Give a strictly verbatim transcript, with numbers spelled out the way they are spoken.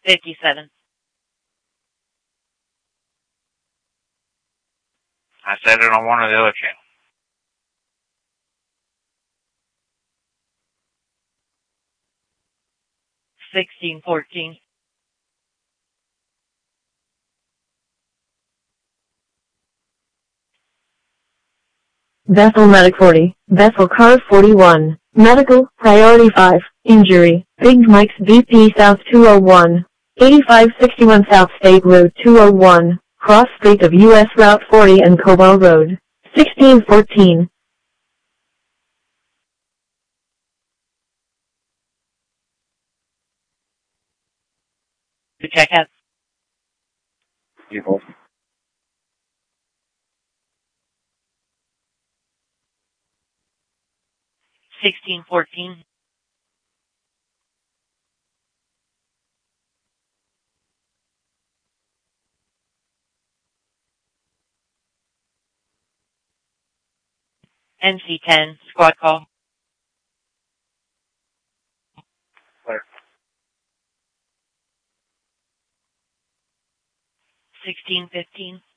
fifty-seven. I said it on one of the other channels. sixteen fourteen. Bethel Medic forty, Bethel Car forty-one, Medical, Priority five, Injury, Big Mike's B P South two oh one, eighty-five sixty-one South State Road two oh one, Cross Street of U S Route forty and Cobell Road, sixteen fourteen. To check out. People. sixteen fourteen. N C ten, squad call. Where? sixteen fifteen.